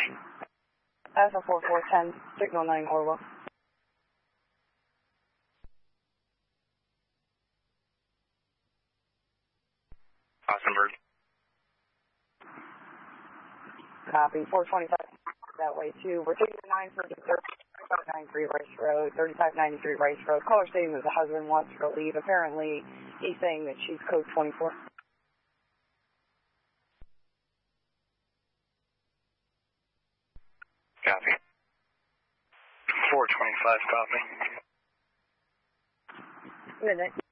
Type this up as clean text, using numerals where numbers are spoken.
Alpha 4410, signal 9 Orwell. Ossenberg. Copy, 425 that way too. We're taking the 9 for the 3593 Rice Road, 3593 Rice Road. Caller stating that the husband wants her to leave. Apparently, he's saying that she's code 24. Copy. 425, copy. Midnight.